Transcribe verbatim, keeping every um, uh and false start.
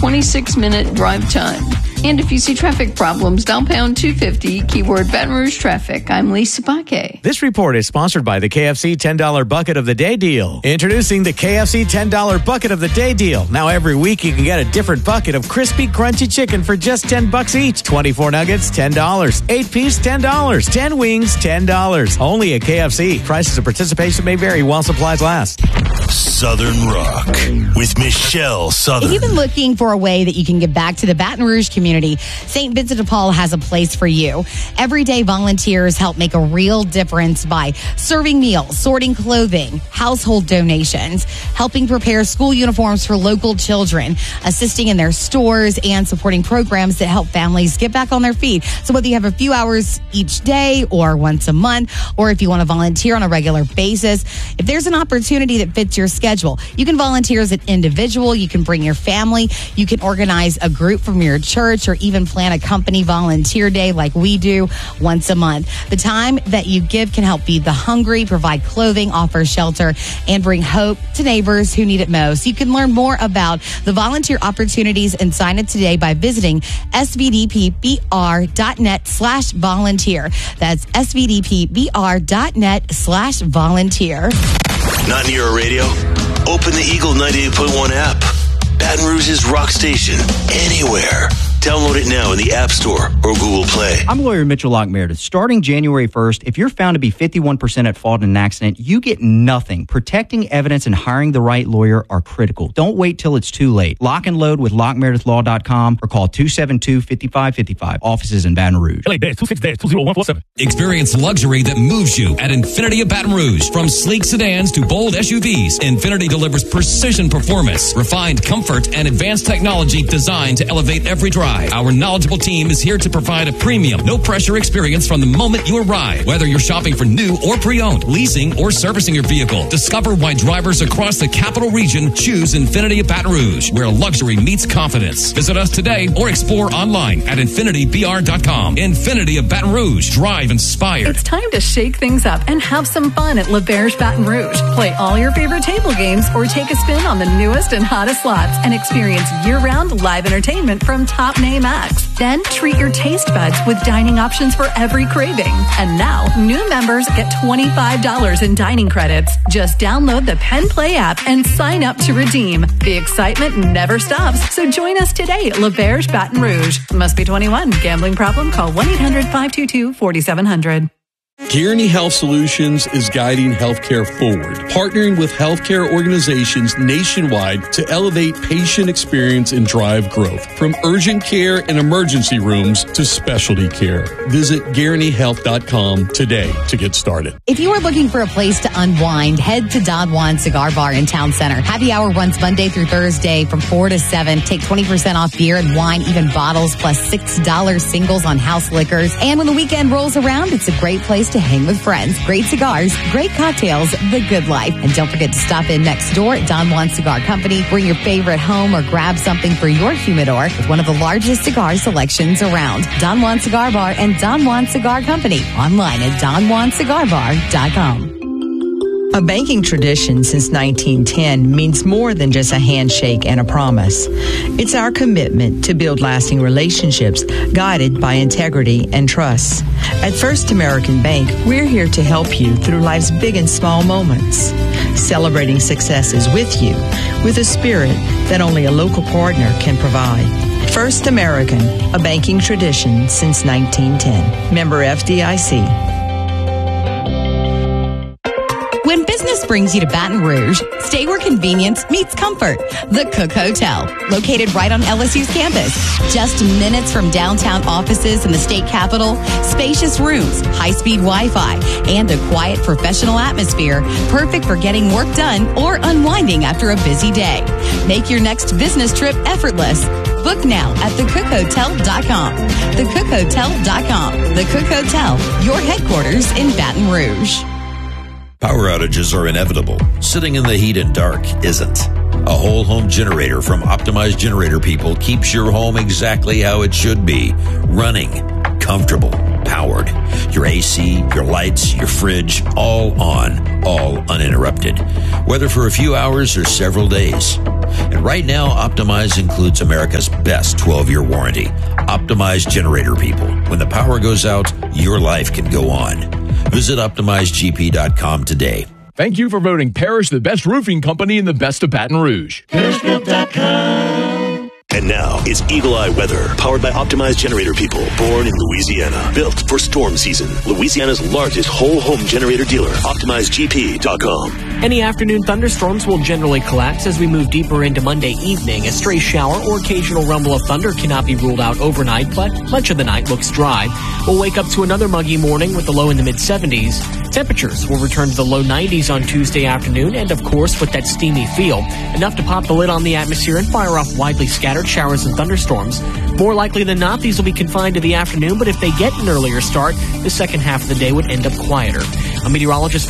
twenty-six minute drive time. And if you see traffic problems, dial pound two fifty, keyword Baton Rouge traffic. I'm Lisa Baque. This report is sponsored by the K F C ten dollar Bucket of the Day deal. Introducing the K F C ten dollar Bucket of the Day deal. Now every week you can get a different bucket of crispy, crunchy chicken for just ten bucks each. twenty-four nuggets, ten dollars. eight piece, ten dollars. ten wings, ten dollars. Only at K F C. Prices of participation may vary while supplies last. Southern Rock with Michelle Southern. If you've been looking for a way that you can give back to the Baton Rouge community, Saint Vincent de Paul has a place for you. Everyday volunteers help make a real difference by serving meals, sorting clothing, household donations, helping prepare school uniforms for local children, assisting in their stores, and supporting programs that help families get back on their feet. So whether you have a few hours each day or once a month, or if you want to volunteer on a regular basis, if there's an opportunity that fits your schedule, you can volunteer as an individual, you can bring your family, you can organize a group from your church, or even plan a company volunteer day like we do once a month. The time that you give can help feed the hungry, provide clothing, offer shelter, and bring hope to neighbors who need it most. You can learn more about the volunteer opportunities and sign up today by visiting svdpbr.net slash volunteer. That's svdpbr.net slash volunteer. Not near a radio? Open the Eagle ninety-eight point one app. Baton Rouge's rock station. Anywhere. Download it now in the App Store or Google Play. I'm lawyer Mitchell Locke Meredith. Starting January first, if you're found to be fifty-one percent at fault in an accident, you get nothing. Protecting evidence and hiring the right lawyer are critical. Don't wait till it's too late. Lock and load with lock meredith law dot com or call two seven two, five five five five. Offices in Baton Rouge. L A two six two zero one four seven. Experience luxury that moves you at Infiniti of Baton Rouge. From sleek sedans to bold S U Vs, Infiniti delivers precision performance, refined comfort, and advanced technology designed to elevate every drive. Our knowledgeable team is here to provide a premium, no-pressure experience from the moment you arrive. Whether you're shopping for new or pre-owned, leasing or servicing your vehicle, discover why drivers across the capital region choose Infiniti of Baton Rouge, where luxury meets confidence. Visit us today or explore online at infinity b r dot com. Infiniti of Baton Rouge. Drive inspired. It's time to shake things up and have some fun at L'Auberge Baton Rouge. Play all your favorite table games or take a spin on the newest and hottest slots and experience year-round live entertainment from top-name acts. Then treat your taste buds with dining options for every craving. And now, new members get twenty-five dollars in dining credits. Just download the Penn Play app and sign up to redeem. The excitement never stops, so join us today at L'Auberge Baton Rouge. Must be twenty-one. Gambling problem? Call one eight hundred five two two four seven zero zero. Kearney Health Solutions is guiding healthcare forward, partnering with healthcare organizations nationwide to elevate patient experience and drive growth, from urgent care and emergency rooms to specialty care. Visit Guaranty Health dot com today to get started. If you are looking for a place to unwind, head to Don Juan Cigar Bar in Town Center. Happy hour runs Monday through Thursday from four to seven. Take twenty percent off beer and wine, even bottles, plus six dollars singles on house liquors. And when the weekend rolls around, it's a great place to hang with friends. Great cigars, great cocktails, the good life. And don't forget to stop in next door at Don Juan Cigar Company. Bring your favorite home or grab something for your humidor with one of the largest cigar selections around. Don Juan Cigar Bar and Don Juan Cigar Company. Online at don juan cigar bar dot com. A banking tradition since nineteen ten means more than just a handshake and a promise. It's our commitment to build lasting relationships guided by integrity and trust. At First American Bank, we're here to help you through life's big and small moments, celebrating successes with you with a spirit that only a local partner can provide. First American, a banking tradition since nineteen ten. Member F D I C. When business brings you to Baton Rouge, stay where convenience meets comfort. The Cook Hotel, located right on L S U's campus. Just minutes from downtown offices in the state capitol, spacious rooms, high-speed Wi-Fi, and a quiet professional atmosphere, perfect for getting work done or unwinding after a busy day. Make your next business trip effortless. Book now at the cook hotel dot com. the cook hotel dot com. The Cook Hotel, your headquarters in Baton Rouge. Power outages are inevitable. Sitting in the heat and dark isn't. A whole home generator from Optimized Generator People keeps your home exactly how it should be. Running, comfortable, powered. Your A C, your lights, your fridge, all on, all uninterrupted. Whether for a few hours or several days. And right now, Optimize includes America's best twelve-year warranty. Optimize generator people. When the power goes out, your life can go on. Visit Optimize G P dot com today. Thank you for voting Parrish the best roofing company in the best of Baton Rouge. Parrish Built dot com. And now it's Eagle Eye Weather, powered by Optimized Generator People, born in Louisiana, built for storm season. Louisiana's largest whole home generator dealer, Optimize G P dot com. Any afternoon thunderstorms will generally collapse as we move deeper into Monday evening. A stray shower or occasional rumble of thunder cannot be ruled out overnight, but much of the night looks dry. We'll wake up to another muggy morning with the low in the mid seventies. Temperatures will return to the low nineties on Tuesday afternoon, and of course with that steamy feel, enough to pop the lid on the atmosphere and fire off widely scattered showers and thunderstorms. More likely than not, these will be confined to the afternoon, but if they get an earlier start, the second half of the day would end up quieter. A meteorologist